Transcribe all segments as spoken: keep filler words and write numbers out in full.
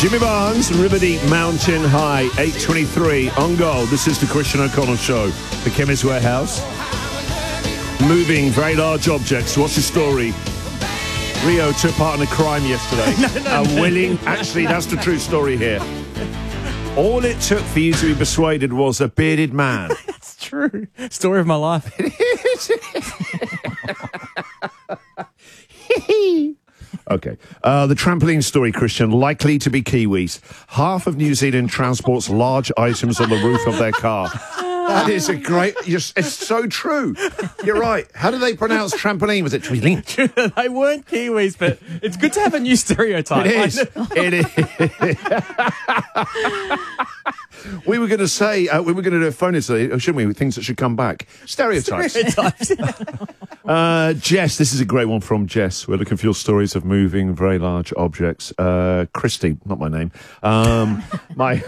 Jimmy Barnes, Riverdeep Mountain High, eight twenty-three on Gold. This is the Christian O'Connell Show. The Chemist Warehouse. Moving very large objects. What's the story? Rio took part in a crime yesterday. no, no, a no. willing... Actually, that's the true story here. All it took for you to be persuaded was a bearded man. That's true. Story of my life. Okay. Uh, the trampoline story, Christian, likely to be Kiwis. Half of New Zealand transports large items on the roof of their car. That is a great... You're, it's so true. You're right. How do they pronounce trampoline? Was it trampoline? They weren't Kiwis, but it's good to have a new stereotype. It is. It is. We were going to say, uh, we were going to do a phone in today, shouldn't we? Things that should come back. Stereotypes. Stereotypes. uh, Jess, this is a great one from Jess. We're looking for your stories of moving very large objects. Uh, Christy, not my name. Um, my...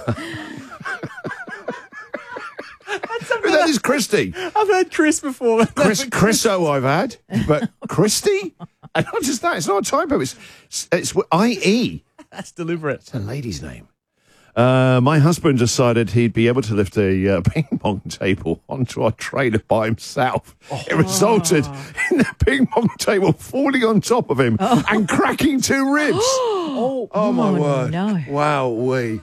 That is Christy. I've heard Chris before. Chris, Chriso I've had, but Christy? And not just that, it's not a typo, it's, it's I E. That's deliberate. It's a lady's name. Uh, my husband decided he'd be able to lift a uh, ping pong table onto our trailer by himself. Oh. It resulted in the ping pong table falling on top of him oh. and cracking two ribs. oh, oh, my oh, word. No. Wow, we.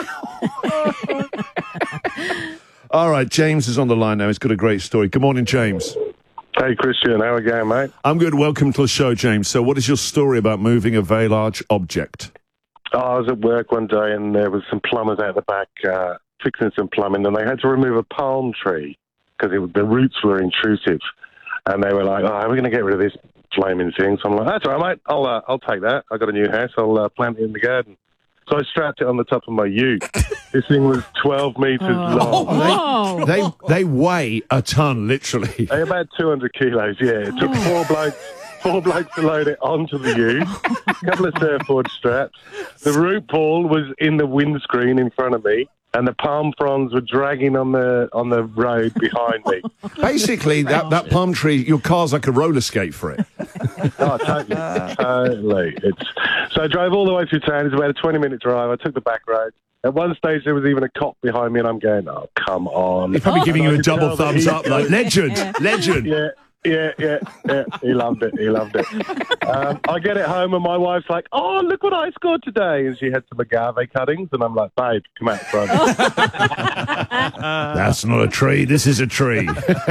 All right, James is on the line now. He's got a great story. Good morning, James. Hey, Christian. How are you going, mate? I'm good. Welcome to the show, James. So what is your story about moving a very large object? Oh, I was at work one day and there was some plumbers out the back uh, fixing some plumbing, and they had to remove a palm tree because the roots were intrusive. And they were like, oh, how are we going to get rid of this flaming thing? So I'm like, that's all right, mate. I'll, uh, I'll take that. I've got a new house. I'll uh, plant it in the garden. So I strapped it on the top of my ute. This thing was twelve metres Oh. long. Oh. They they weigh a ton, literally. They're about two hundred kilos, yeah. It took four blokes, four blokes to load it onto the ute, a couple of surfboard straps. The root ball was in the windscreen in front of me, and the palm fronds were dragging on the on the road behind me. Basically, that, that palm tree, your car's like a roller skate for it. Oh, totally. totally. It's, so I drove all the way through town. It's about a twenty-minute drive. I took the back road. At one stage, there was even a cop behind me, and I'm going, oh, come on. He's probably Oh. giving you I a could double tell that thumbs he- up, like, legend, legend. Yeah, yeah, yeah, yeah. He loved it. He loved it. Um, I get it home, and my wife's like, oh, look what I scored today. And she had some agave cuttings, and I'm like, babe, come out front. That's not a tree, this is a tree.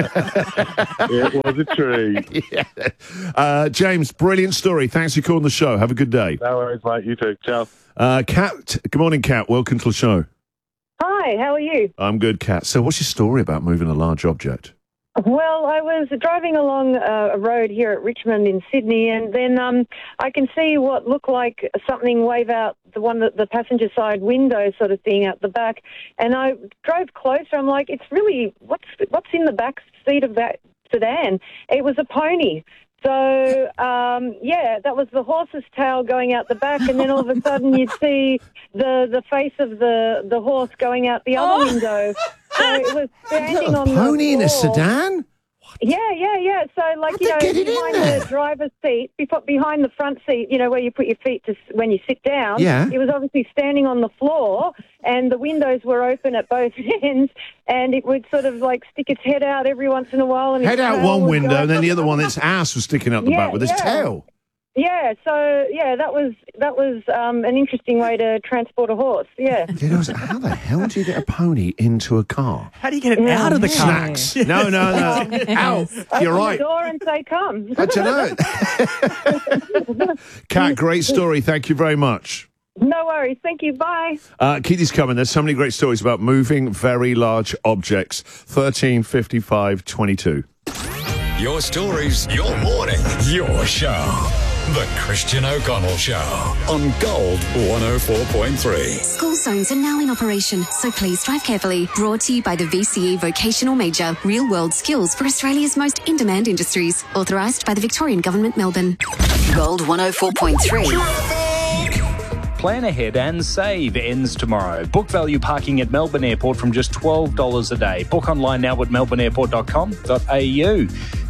It was a tree. Yeah. uh, James, brilliant story. Thanks for calling the show. Have a good day. No worries, mate. You too. Ciao. Uh, Kat, good morning, Kat. Welcome to the show. Hi, how are you? I'm good, Kat. So what's your story about moving a large object? Well, I was driving along uh, a road here at Richmond in Sydney, and then um, I can see what looked like something wave out the one that the passenger side window sort of thing out the back. And I drove closer. I'm like, it's really what's what's in the back seat of that sedan? It was a pony. So, um, yeah, that was the horse's tail going out the back, and then all of a sudden you'd see the, the face of the, the horse going out the other Oh. window. So it was standing A on the pony in a floor. sedan? Yeah, yeah, yeah. So, like, How'd you they know, get it in behind there? the driver's seat, before, behind the front seat, you know, where you put your feet to s- when you sit down. Yeah. It was obviously standing on the floor, and the windows were open at both ends, and it would sort of, like, stick its head out every once in a while. And Head its out tail one would window, go- and then the other one, its ass was sticking out the Yeah, back with its yeah. tail. Yeah, so, yeah, that was that was um, an interesting way to transport a horse, yeah. You know, how the hell do you get a pony into a car? How do you get it Yeah. out of the car? Snacks. No, no, no. Out. You're Open right. the door and say, come. I don't know. Kat, great story. Thank you very much. No worries. Thank you. Bye. Uh, keep these coming. There's so many great stories about moving very large objects. thirteen fifty-five twenty-two. Your stories, your morning, your show. The Christian O'Connell Show on Gold one oh four point three. School zones are now in operation, so please drive carefully. Brought to you by the V C E Vocational Major. Real world skills for Australia's most in demand industries. Authorised by the Victorian Government, Melbourne. Gold one oh four point three. Plan ahead and save ends tomorrow. Book value parking at Melbourne Airport from just twelve dollars a day. Book online now at melbourne airport dot com dot a u.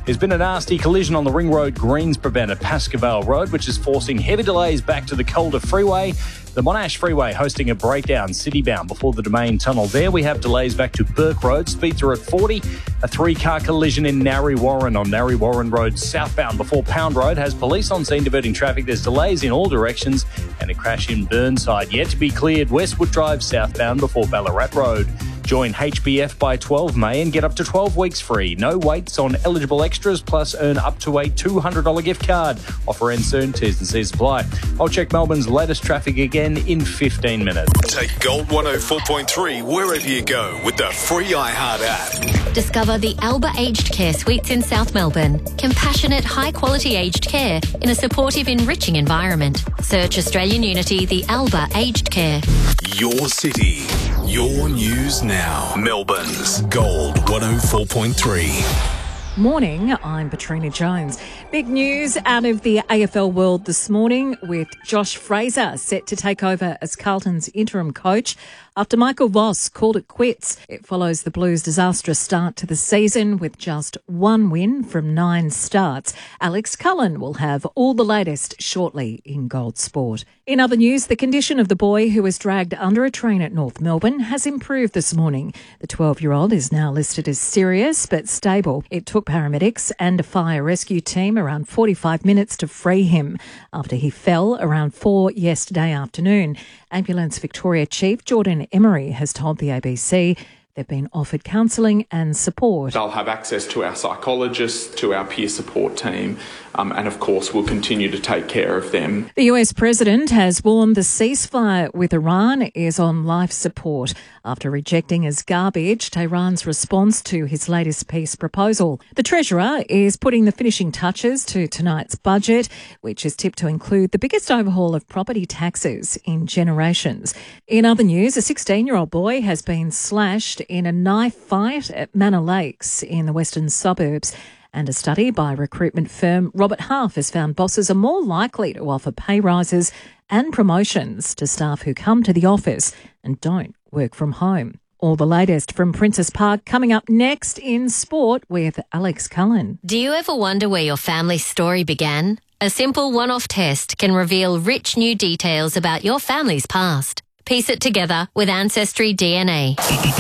There's been a nasty collision on the Ring Road Greens Prevent at Pascoe Road, which is forcing heavy delays back to the Calder Freeway. The Monash Freeway hosting a breakdown citybound before the Domain Tunnel there. We have delays back to Burke Road. Speeds are at forty. A three-car collision in Narry Warren on Narry Warren Road southbound before Pound Road has police on scene diverting traffic. There's delays in all directions and a crash in Burnside yet to be cleared. Westwood Drive southbound before Ballarat Road. Join H B F by twelve May and get up to twelve weeks free. No waits on eligible extras, plus earn up to a two hundred dollars gift card. Offer ends soon. T's and C's apply. I'll check Melbourne's latest traffic again in fifteen minutes. Take Gold one oh four point three wherever you go with the free iHeart app. Discover the Alba Aged Care Suites in South Melbourne. Compassionate, high-quality aged care in a supportive, enriching environment. Search Australian Unity, the Alba Aged Care. Your city, your news now. Melbourne's Gold one oh four point three. Morning, I'm Patrina Jones. Big news out of the A F L world this morning with Josh Fraser set to take over as Carlton's interim coach after Michael Voss called it quits. It follows the Blues' disastrous start to the season with just one win from nine starts. Alex Cullen will have all the latest shortly in Gold Sport. In other news, the condition of the boy who was dragged under a train at North Melbourne has improved this morning. The twelve-year-old is now listed as serious but stable. It took paramedics and a fire rescue team around forty-five minutes to free him after he fell around four yesterday afternoon. Ambulance Victoria Chief Jordan Emery has told the A B C they've been offered counselling and support. They'll have access to our psychologists, to our peer support team, um, and of course we'll continue to take care of them. The U S President has warned the ceasefire with Iran is on life support after rejecting as garbage Tehran's response to his latest peace proposal. The Treasurer is putting the finishing touches to tonight's budget, which is tipped to include the biggest overhaul of property taxes in generations. In other news, a sixteen-year-old boy has been slashed in a knife fight at Manor Lakes in the western suburbs. And a study by recruitment firm Robert Half has found bosses are more likely to offer pay rises and promotions to staff who come to the office and don't work from home. All the latest from Princess Park coming up next in sport with Alex Cullen. Do you ever wonder where your family's story began? A simple one-off test can reveal rich new details about your family's past. Piece it together with Ancestry D N A.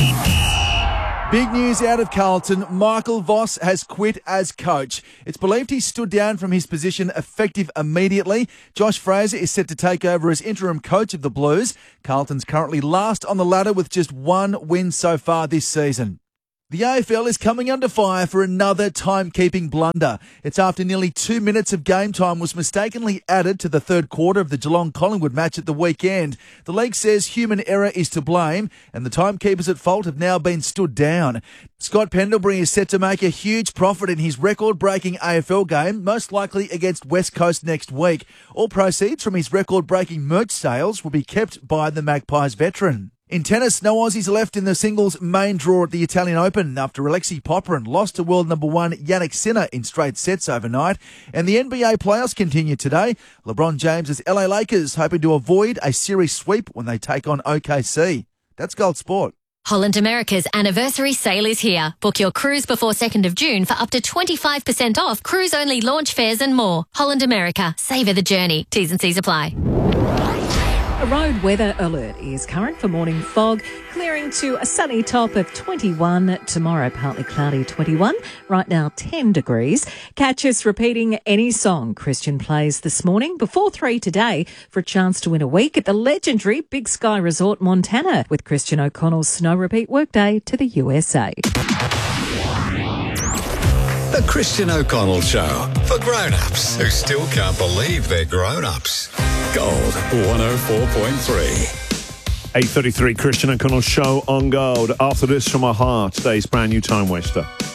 Big news out of Carlton. Michael Voss has quit as coach. It's believed he stood down from his position effective immediately. Josh Fraser is set to take over as interim coach of the Blues. Carlton's currently last on the ladder with just one win so far this season. The A F L is coming under fire for another timekeeping blunder. It's after nearly two minutes of game time was mistakenly added to the third quarter of the Geelong-Collingwood match at the weekend. The league says human error is to blame and the timekeepers at fault have now been stood down. Scott Pendlebury is set to make a huge profit in his record-breaking A F L game, most likely against West Coast next week. All proceeds from his record-breaking merch sales will be kept by the Magpies veteran. In tennis, no Aussies are left in the singles main draw at the Italian Open after Alexei Popyrin lost to world number one Yannick Sinner in straight sets overnight. And the N B A playoffs continue today. LeBron James' L A Lakers hoping to avoid a series sweep when they take on O K C. That's Gold Sport. Holland America's anniversary sale is here. Book your cruise before second of June for up to twenty-five percent off cruise-only launch fares and more. Holland America. Savour the journey. T's and C's apply. A road weather alert is current for morning fog, clearing to a sunny top of twenty-one. Tomorrow, partly cloudy, twenty-one. Right now, ten degrees. Catch us repeating any song Christian plays this morning before three today for a chance to win a week at the legendary Big Sky Resort, Montana, with Christian O'Connell's Snow Repeat Workday to the U S A. The Christian O'Connell Show for grown-ups who still can't believe they're grown-ups. Gold one oh four point three. eight thirty-three Christian O'Connell Show on Gold. After this from our heart, today's brand new time waster.